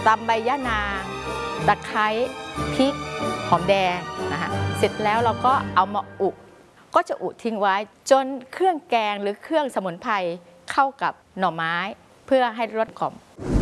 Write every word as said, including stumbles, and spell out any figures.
ตำใบยะนางตะไคร้พริกหอมแดงนะคะเสร็จแล้วเราก็เอามาอุก็จะอุทิ้งไว้จนเครื่องแกงหรือเครื่องสมุนไพรเข้ากับหน่อไม้เพื่อให้รสกลม